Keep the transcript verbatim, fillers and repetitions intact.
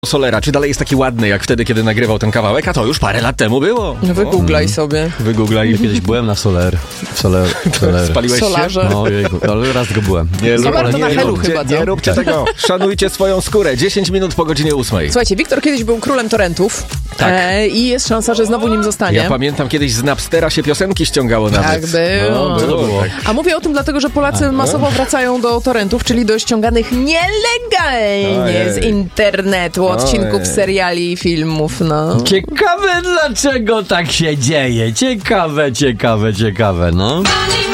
Solera, czy dalej jest taki ładny, jak wtedy, kiedy nagrywał ten kawałek? A to już parę lat temu było. No wygooglaj sobie. Wygooglaj. Kiedyś byłem na Soler. Soler, soler. Spaliłeś Solarze. się? No, jejku, ale raz go byłem. Nie, Solar nie, to na nie, Helu róbcie, chyba, co? nie róbcie tego. Szanujcie swoją skórę. dziesięć minut po godzinie ósmej. Słuchajcie, Wiktor kiedyś był królem torrentów. Tak. E, I jest szansa, że znowu nim zostanie. Ja pamiętam, kiedyś z Napstera się piosenki ściągało nawet. Tak było. No, było. Tak. A mówię o tym dlatego, że Polacy masowo wracają do torrentów, czyli do ściąganych nielegalnie Ojej. z internetu, odcinków Ojej. seriali i filmów, no. Ciekawe, dlaczego tak się dzieje. Ciekawe, ciekawe, ciekawe, no.